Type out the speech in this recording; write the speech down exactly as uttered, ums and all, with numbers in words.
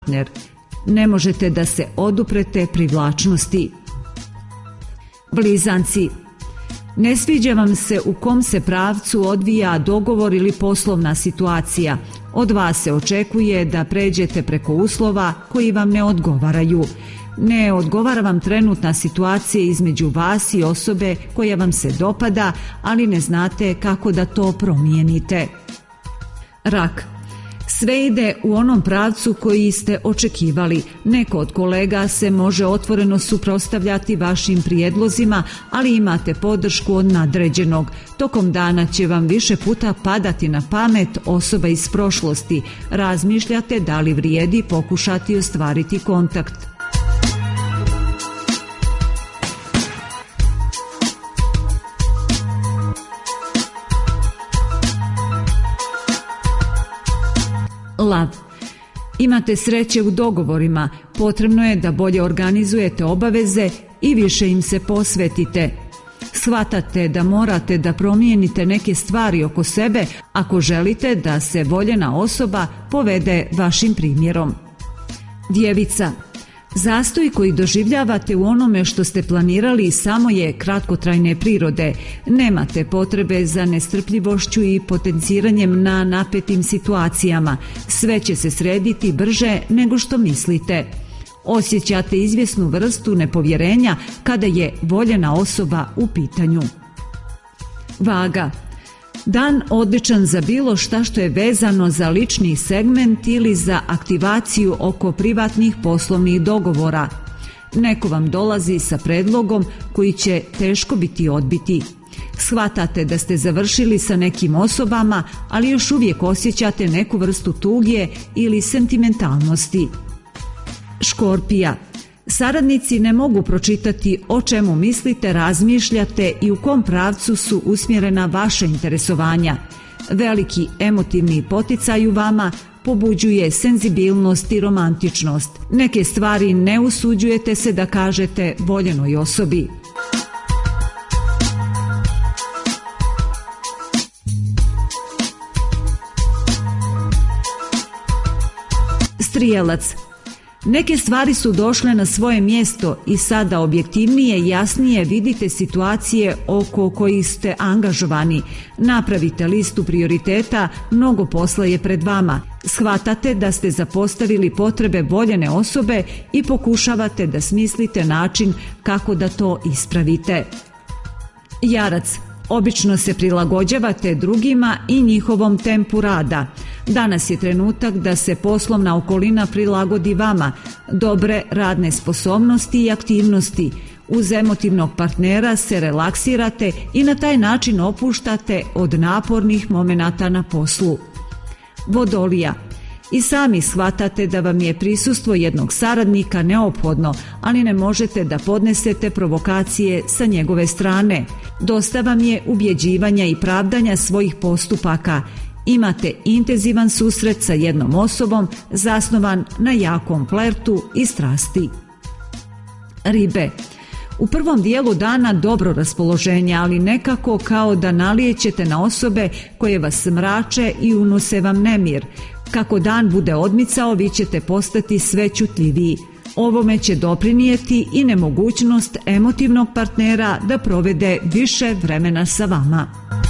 partner. Ne možete da se oduprete privlačnosti. Blizanci. Ne sviđa vam se u kom se pravcu odvija dogovor ili poslovna situacija. Od vas se očekuje da pređete preko uslova koji vam ne odgovaraju. Ne odgovara vam trenutna situacija između vas i osobe koja vam se dopada, ali ne znate kako da to promijenite. Rak. Sve ide u onom pravcu koji ste očekivali. Neko od kolega se može otvoreno suprotstavljati vašim prijedlozima, ali imate podršku od nadređenog. Tokom dana će vam više puta padati na pamet osoba iz prošlosti. Razmišljate da li vrijedi pokušati ostvariti kontakt. Lav. Imate sreće u dogovorima, potrebno je da bolje organizujete obaveze i više im se posvetite. Shvatate da morate da promijenite neke stvari oko sebe ako želite da se voljena osoba povede vašim primjerom. Djevica. Zastoj koji doživljavate u onome što ste planirali samo je kratkotrajne prirode. Nemate potrebe za nestrpljivošću i potenciranjem na napetim situacijama. Sve će se srediti brže nego što mislite. Osjećate izvjesnu vrstu nepovjerenja kada je voljena osoba u pitanju. Vaga. Dan odličan za bilo šta što je vezano za lični segment ili za aktivaciju oko privatnih poslovnih dogovora. Neko vam dolazi sa predlogom koji će teško biti odbiti. Shvatate da ste završili sa nekim osobama, ali još uvijek osjećate neku vrstu tuge ili sentimentalnosti. Škorpija. Saradnici ne mogu pročitati o čemu mislite, razmišljate i u kom pravcu su usmjerena vaša interesovanja. Veliki emotivni poticaj u vama pobuđuje senzibilnost i romantičnost. Neke stvari ne usuđujete se da kažete voljenoj osobi. Strijelac. Neke stvari su došle na svoje mjesto i sada objektivnije i jasnije vidite situacije oko kojih ste angažovani. Napravite listu prioriteta, mnogo posla je pred vama. Shvatate da ste zapostavili potrebe voljene osobe i pokušavate da smislite način kako da to ispravite. Jarac. Obično se prilagođavate drugima i njihovom tempu rada. Danas je trenutak da se poslovna okolina prilagodi vama, dobre radne sposobnosti i aktivnosti. Uz emotivnog partnera se relaksirate i na taj način opuštate od napornih momenata na poslu. Vodolija. I sami shvatate da vam je prisustvo jednog saradnika neophodno, ali ne možete da podnesete provokacije sa njegove strane. Dosta vam je ubjeđivanja i pravdanja svojih postupaka. Imate intenzivan susret sa jednom osobom zasnovan na jakom flertu i strasti. Ribe. U prvom dijelu dana dobro raspoloženje, ali nekako kao da nalijećete na osobe koje vas mrače i unose vam nemir. Kako dan bude odmicao, vi ćete postati sve čutljiviji. Ovome će doprinijeti i nemogućnost emotivnog partnera da provede više vremena sa vama.